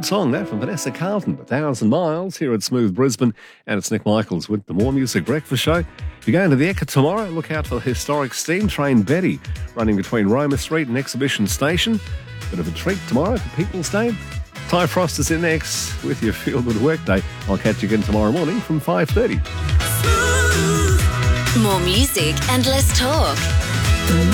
Good song, that, from Vanessa Carlton. 1,000 Miles here at Smooth Brisbane. And it's Nick Michaels with the More Music Breakfast Show. If you're going to the Ekka tomorrow, look out for the historic steam train Betty running between Roma Street and Exhibition Station. Bit of a treat tomorrow for People's Day. Ty Frost is in next with your Feel Good Workday. I'll catch you again tomorrow morning from 5:30. More music and less talk.